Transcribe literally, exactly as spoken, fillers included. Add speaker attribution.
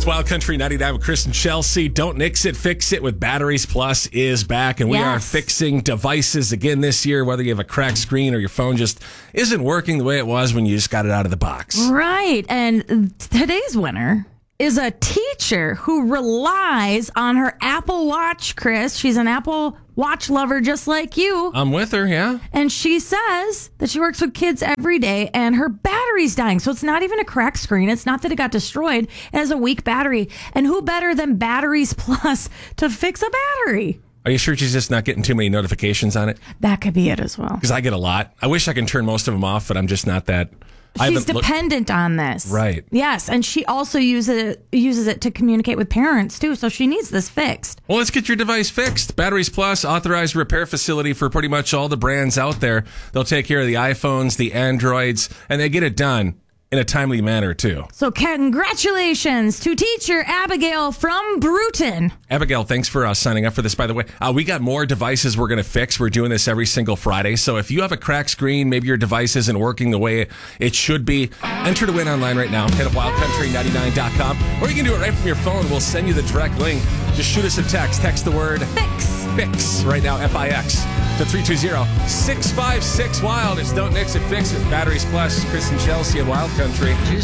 Speaker 1: Wild Country ninety-nine with Chris and Chelsea. Don't nix it, fix it with Batteries Plus is back. And we
Speaker 2: Yes.
Speaker 1: are fixing devices again this year, whether you have a cracked screen or your phone just isn't working the way it was when you just got it out of the box.
Speaker 2: Right. And today's winner is a teacher who relies on her Apple Watch, Chris. She's an Apple Watch lover just like you.
Speaker 1: I'm with her, yeah.
Speaker 2: And she says that she works with kids every day and her battery's dying. So it's not even a cracked screen. It's not that it got destroyed. It has a weak battery. And who better than Batteries Plus to fix a battery?
Speaker 1: Are you sure she's just not getting too many notifications on it?
Speaker 2: That could be it as well.
Speaker 1: Because I get a lot. I wish I can turn most of them off, but I'm just not that. I
Speaker 2: She's
Speaker 1: haven't looked-
Speaker 2: dependent on this.
Speaker 1: Right.
Speaker 2: Yes. And she also uses it, uses it to communicate with parents, too. So she needs this fixed.
Speaker 1: Well, let's get your device fixed. Batteries Plus, authorized repair facility for pretty much all the brands out there. They'll take care of the iPhones, the Androids, and they get it done in a timely manner, too.
Speaker 2: So congratulations to teacher Abigail from Bruton.
Speaker 1: Abigail, thanks for uh, signing up for this, by the way. Uh, we got more devices we're going to fix. We're doing this every single Friday. So if you have a cracked screen, maybe your device isn't working the way it should be, enter to win online right now. Hit up wild country ninety-nine dot com. Or you can do it right from your phone. We'll send you the direct link. Just shoot us a text. Text the word
Speaker 2: Fix.
Speaker 1: FIX right now, F I X, to three two zero, six five six, WILD. It's Don't Nix It, Fix It. Batteries Plus, Chris and Chelsea in Wild Country.